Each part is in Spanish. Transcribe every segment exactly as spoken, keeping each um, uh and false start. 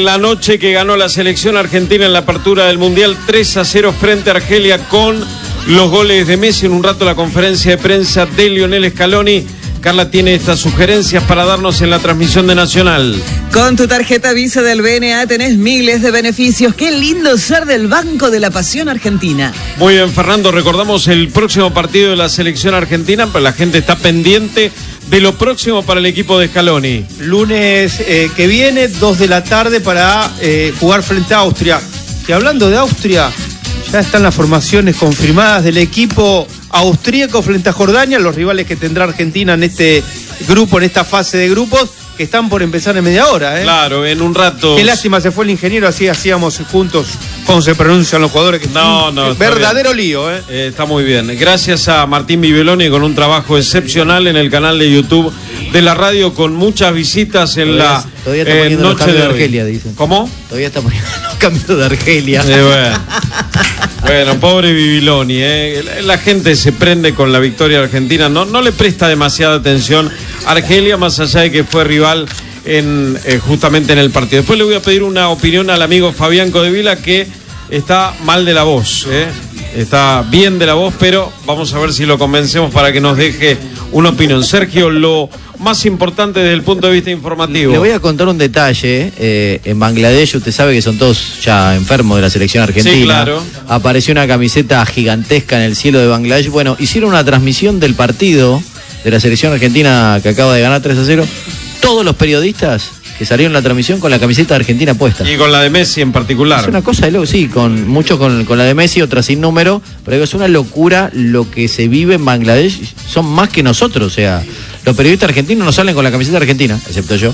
En la noche que ganó la selección argentina en la apertura del Mundial tres a cero frente a Argelia con los goles de Messi. En un rato la conferencia de prensa de Lionel Scaloni. Carla tiene estas sugerencias para darnos en la transmisión de Nacional. Con tu tarjeta Visa del B N A tenés miles de beneficios. Qué lindo ser del Banco de la Pasión Argentina. Muy bien, Fernando, recordamos el próximo partido de la selección argentina, pero la gente está pendiente de lo próximo para el equipo de Scaloni. Lunes eh, que viene, dos de la tarde, para eh, jugar frente a Austria. Y hablando de Austria, ya están las formaciones confirmadas del equipo austríaco frente a Jordania, los rivales que tendrá Argentina en este grupo, en esta fase de grupos, que están por empezar en media hora, ¿eh? Claro, en un rato. Qué lástima, se fue el ingeniero, así hacíamos juntos cómo se pronuncian los jugadores. Que no, no. Verdadero lío, ¿eh? ¿eh? Está muy bien. Gracias a Martín Viveloni con un trabajo excepcional en el canal de YouTube de la radio, con muchas visitas en todavía, la todavía está eh, noche de, de Argelia, dicen. ¿Cómo? Todavía está poniendo los cambios de Argelia. Eh, bueno. Bueno, pobre Viviloni, ¿eh? La gente se prende con la victoria argentina, no, no le presta demasiada atención a Argelia, más allá de que fue rival en eh, justamente en el partido. Después le voy a pedir una opinión al amigo Fabián Codevila, que está mal de la voz, ¿eh? Está bien de la voz, pero vamos a ver si lo convencemos para que nos deje una opinión. Sergio, lo más importante desde el punto de vista informativo. Le voy a contar un detalle. Eh, en Bangladesh, usted sabe que son todos ya enfermos de la selección argentina. Sí, claro. Apareció una camiseta gigantesca en el cielo de Bangladesh. Bueno, hicieron una transmisión del partido de la selección argentina que acaba de ganar tres a cero. Todos los periodistas que salieron en la transmisión con la camiseta de Argentina puesta. Y con la de Messi en particular. Es una cosa de loco, sí, con mucho con, con la de Messi, otra sin número, pero es una locura lo que se vive en Bangladesh. Son más que nosotros, o sea, los periodistas argentinos no salen con la camiseta argentina, excepto yo,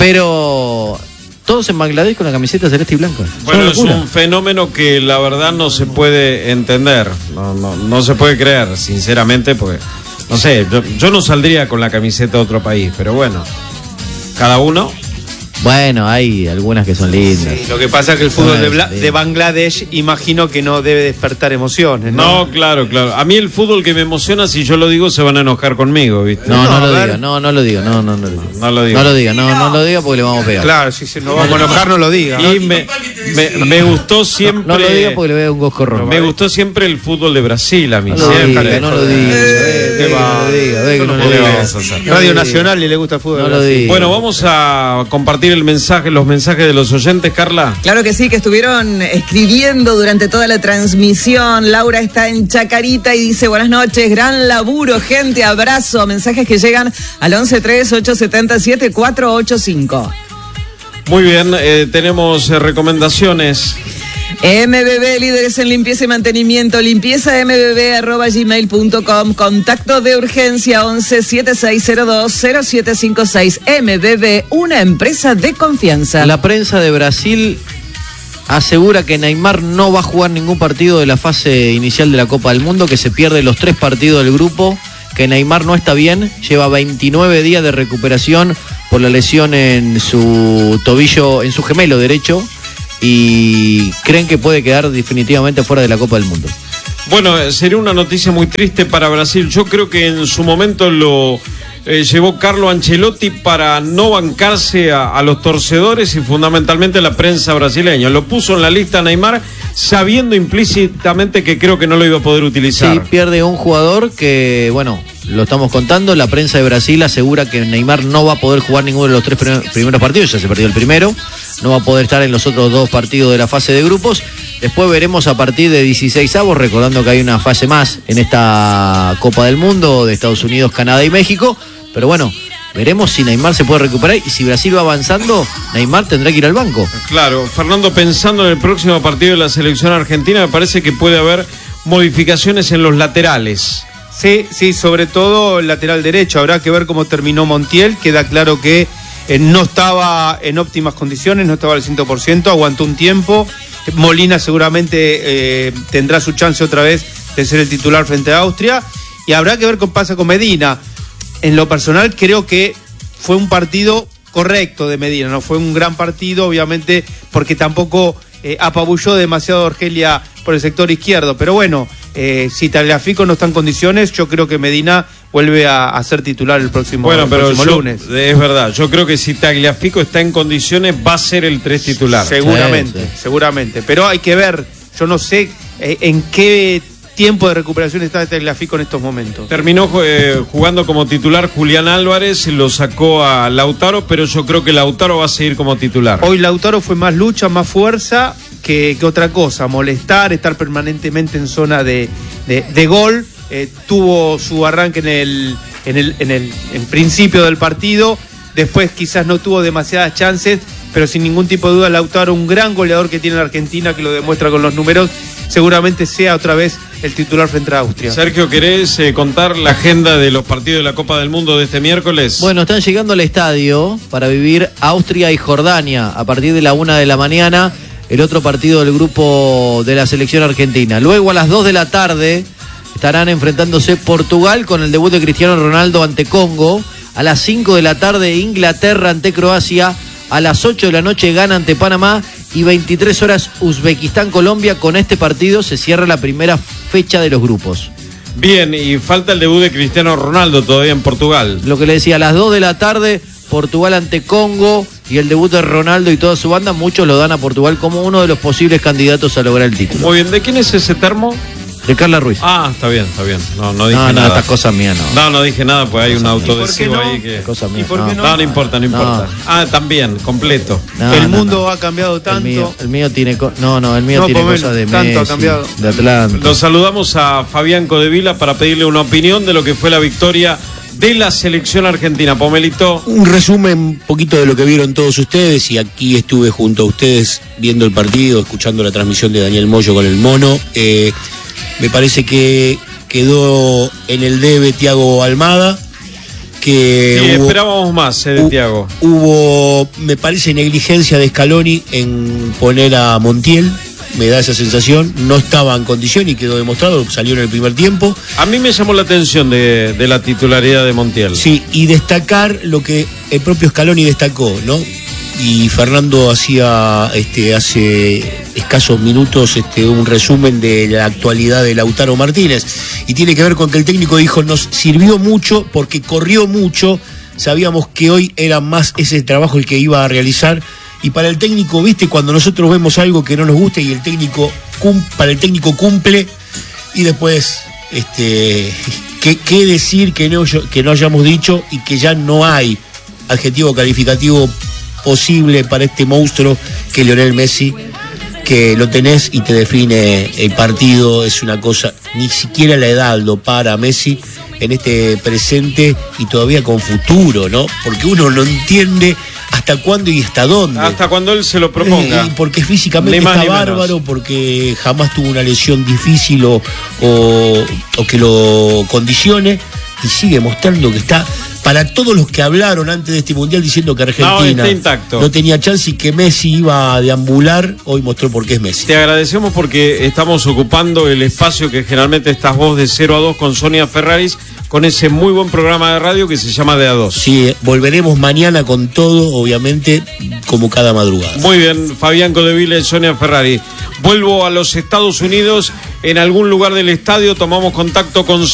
pero todos en Bangladesh con la camiseta celeste y blanca. Bueno, es un fenómeno que la verdad no se puede entender, no, no, no se puede creer, sinceramente, porque, no sé, yo, yo no saldría con la camiseta de otro país, pero bueno, cada uno. Bueno, hay algunas que son lindas. Sí, lo que pasa es que el fútbol de, Bla- de Bangladesh imagino que no debe despertar emociones, ¿no? No, claro, claro. A mí el fútbol que me emociona, si yo lo digo, se van a enojar conmigo, ¿viste? No, no, No, lo a ver. diga, no, no lo diga, no, no, no lo diga. No lo digo. No lo diga, no, no lo diga porque le vamos a pegar. Claro, si se nos vamos a enojar, no lo diga. Y me, me, me gustó siempre. No, no lo diga porque le voy a dar un goscorrón. Me gustó siempre el fútbol de Brasil, a mí. No lo siempre. diga, no lo diga. Eh, Ve que no lo diga, ve que no lo ¿Qué diga. vamos a hacer? Radio Nacional y le gusta el fútbol. No de lo Brasil. diga. Bueno, vamos a compartir el mensaje, los mensajes de los oyentes, Carla. Claro que sí, que estuvieron escribiendo durante toda la transmisión. Laura está en Chacarita y dice: buenas noches, gran laburo, gente, abrazo. Mensajes que llegan al once tres ocho siete siete cuatro ocho cinco. Muy bien, eh, tenemos eh, recomendaciones. M B B, líderes en limpieza y mantenimiento, limpieza m b b arroba gmail punto com, contacto de urgencia once siete seis cero dos cero siete cinco seis. M B B, una empresa de confianza. La prensa de Brasil asegura que Neymar no va a jugar ningún partido de la fase inicial de la Copa del Mundo, que se pierde los tres partidos del grupo, que Neymar no está bien, lleva veintinueve días de recuperación por la lesión en su tobillo, en su gemelo derecho, y creen que puede quedar definitivamente fuera de la Copa del Mundo. Bueno, eh, sería una noticia muy triste para Brasil. Yo creo que en su momento lo eh, llevó Carlo Ancelotti para no bancarse a, a los torcedores y fundamentalmente la prensa brasileña. Lo puso en la lista Neymar sabiendo implícitamente que creo que no lo iba a poder utilizar. Sí, pierde un jugador que, bueno, lo estamos contando. La prensa de Brasil asegura que Neymar no va a poder jugar ninguno de los tres primeros partidos. Ya se perdió el primero. No va a poder estar en los otros dos partidos de la fase de grupos. Después veremos a partir de dieciseisavos, recordando que hay una fase más en esta Copa del Mundo de Estados Unidos, Canadá y México. Pero bueno, veremos si Neymar se puede recuperar, y si Brasil va avanzando, Neymar tendrá que ir al banco. Claro, Fernando, pensando en el próximo partido de la selección argentina, me parece que puede haber modificaciones en los laterales. Sí, sí, sobre todo el lateral derecho. Habrá que ver cómo terminó Montiel. Queda claro que eh, no estaba en óptimas condiciones, no estaba al ciento por ciento, aguantó un tiempo. Molina seguramente eh, tendrá su chance otra vez de ser el titular frente a Austria. Y habrá que ver qué pasa con Medina. En lo personal creo que fue un partido correcto de Medina, no fue un gran partido, obviamente, porque tampoco eh, apabulló demasiado a Argelia por el sector izquierdo. Pero bueno, eh, si Tagliafico no está en condiciones, yo creo que Medina vuelve a, a ser titular el próximo, bueno, pero el próximo yo, lunes. Es verdad, yo creo que si Tagliafico está en condiciones va a ser el tres titular. Seguramente, sí, sí. seguramente. Pero hay que ver, yo no sé eh, en qué tiempo de recuperación está Tagliafico en estos momentos. Terminó eh, jugando como titular Julián Álvarez, lo sacó a Lautaro, pero yo creo que Lautaro va a seguir como titular. Hoy Lautaro fue más lucha, más fuerza que, que otra cosa, molestar, estar permanentemente en zona de, de, de gol. Eh, tuvo su arranque en el, en el, en el en principio del partido, después quizás no tuvo demasiadas chances, pero sin ningún tipo de duda Lautaro, un gran goleador que tiene la Argentina, que lo demuestra con los números, seguramente sea otra vez el titular frente a Austria. Sergio, ¿querés eh, contar la agenda de los partidos de la Copa del Mundo de este miércoles? Bueno, están llegando al estadio para vivir Austria y Jordania a partir de la una de la mañana, el otro partido del grupo de la selección argentina. Luego a las dos de la tarde estarán enfrentándose Portugal con el debut de Cristiano Ronaldo ante Congo. A las cinco de la tarde Inglaterra ante Croacia. A las ocho de la noche Ghana ante Panamá. Y veintitrés horas Uzbekistán-Colombia. Con este partido se cierra la primera fecha de los grupos. Bien, y falta el debut de Cristiano Ronaldo todavía en Portugal. Lo que le decía, a las dos de la tarde Portugal ante Congo. Y el debut de Ronaldo y toda su banda, muchos lo dan a Portugal como uno de los posibles candidatos a lograr el título. Muy bien, ¿de quién es ese termo? De Carla Ruiz. Ah, está bien, está bien. No, no dije no, no, nada. estas cosas mías no. No, no dije nada, pues hay un autodesivo ¿Por qué no? ahí que... Cosa mía, ¿Y por no. qué No, no importa, no importa. No. Ah, también, completo. No, el no, mundo no. ha cambiado tanto. El mío, el mío tiene co- no, no, el mío No, tiene Pomelo, cosas de tanto ha Messi, cambiado. de Atlanta. Lo saludamos a Fabián Codevila para pedirle una opinión de lo que fue la victoria de la selección argentina. Pomelito. Un resumen un poquito de lo que vieron todos ustedes, y aquí estuve junto a ustedes viendo el partido, escuchando la transmisión de Daniel Moyo con el Mono. Eh, me parece que quedó en el debe Thiago Almada, que Sí, hubo, esperábamos más eh, de hu- Thiago. hubo, me parece, negligencia de Scaloni en poner a Montiel. Me da esa sensación, no estaba en condición y quedó demostrado, salió en el primer tiempo. A mí me llamó la atención de, de la titularidad de Montiel. Sí, y destacar lo que el propio Scaloni destacó, ¿no? Y Fernando hacía este, hace escasos minutos este, un resumen de la actualidad de Lautaro Martínez. Y tiene que ver con que el técnico dijo, nos sirvió mucho porque corrió mucho, sabíamos que hoy era más ese trabajo el que iba a realizar. Y para el técnico, viste, cuando nosotros vemos algo que no nos gusta y el técnico cum- para el técnico cumple, y después este qué, qué decir que no, que no hayamos dicho, y que ya no hay adjetivo calificativo posible para este monstruo que es Lionel Messi, que lo tenés y te define el partido. Es una cosa, ni siquiera la edad lo para Messi en este presente y todavía con futuro, ¿no? Porque uno no entiende hasta cuándo y hasta dónde. Hasta cuando él se lo proponga. Eh, porque físicamente Ni más está ni menos. bárbaro, porque jamás tuvo una lesión difícil o, o, o que lo condicione, y sigue mostrando que está, para todos los que hablaron antes de este mundial diciendo que Argentina No, está intacto. no tenía chance y que Messi iba a deambular, hoy mostró por qué es Messi. Te agradecemos porque estamos ocupando el espacio que generalmente estás vos de cero a dos con Sonia Ferraris, con ese muy buen programa de radio que se llama De a dos. Sí, volveremos mañana con todo, obviamente, como cada madrugada. Muy bien, Fabián Codevila y Sonia Ferrari. Vuelvo a los Estados Unidos, en algún lugar del estadio tomamos contacto con